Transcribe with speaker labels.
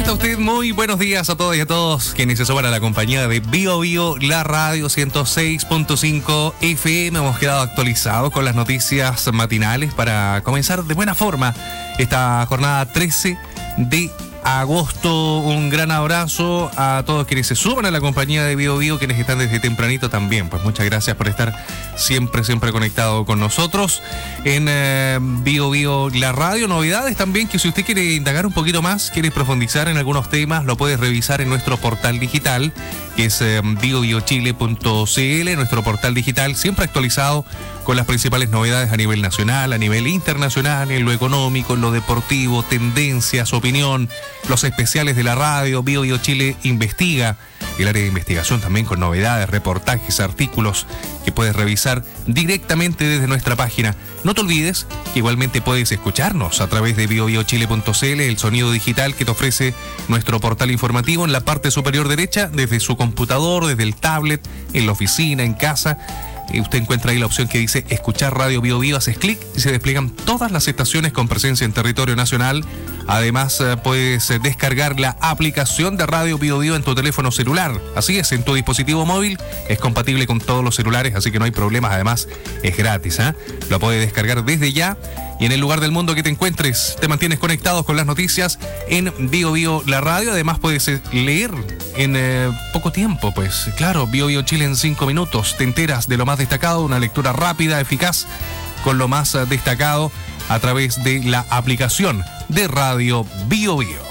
Speaker 1: está usted? Muy buenos días a todos y a todos quienes se suman a la compañía de Bio Bio, la radio 106.5 FM. Hemos quedado actualizados con las noticias matinales para comenzar de buena forma esta jornada 13 de agosto. Un gran abrazo a todos quienes se suman a la compañía de Bio Bio, quienes están desde tempranito también. Pues muchas gracias por estar siempre conectado con nosotros en Bio Bio, la radio. Novedades también, que si usted quiere indagar un poquito más, quiere profundizar en algunos temas, lo puede revisar en nuestro portal digital, que es biobiochile.cl, nuestro portal digital siempre actualizado con las principales novedades a nivel nacional, a nivel internacional, en lo económico, en lo deportivo, tendencias, opinión, los especiales de la radio. Bio Bio Chile investiga, el área de investigación también con novedades, reportajes, artículos que puedes revisar directamente desde nuestra página. No te olvides que igualmente puedes escucharnos a través de biobiochile.cl, el sonido digital que te ofrece nuestro portal informativo en la parte superior derecha, desde su computador, desde el tablet, en la oficina, en casa. Usted encuentra ahí la opción que dice escuchar Radio Bio Bio, haces clic y se despliegan todas las estaciones con presencia en territorio nacional. Además, puedes descargar la aplicación de Radio Bio Bio en tu teléfono celular. Así es, en tu dispositivo móvil, es compatible con todos los celulares, así que no hay problemas. Además, es gratis, Lo puedes descargar desde ya. Y en el lugar del mundo que te encuentres, te mantienes conectado con las noticias en Bio Bio, la radio. Además, puedes leer en poco tiempo, pues claro, Bio Bio Chile en 5 minutos. Te enteras de lo más destacado, una lectura rápida, eficaz, con lo más destacado a través de la aplicación de Radio Bio Bio.